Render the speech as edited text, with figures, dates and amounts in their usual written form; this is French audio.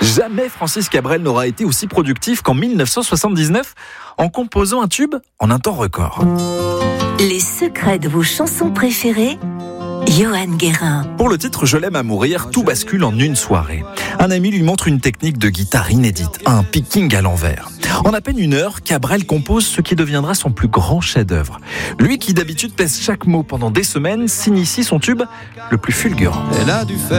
Jamais Francis Cabrel n'aura été aussi productif qu'en 1979 en composant un tube en un temps record. Les secrets de vos chansons préférées, Johan Guérin. Pour le titre Je l'aime à mourir, tout bascule en une soirée. Un ami lui montre une technique de guitare inédite, un picking à l'envers. En à peine 1 heure, Cabrel compose ce qui deviendra son plus grand chef-d'œuvre. Lui qui d'habitude pèse chaque mot pendant des semaines, signe ici son tube le plus fulgurant. Elle a dû faire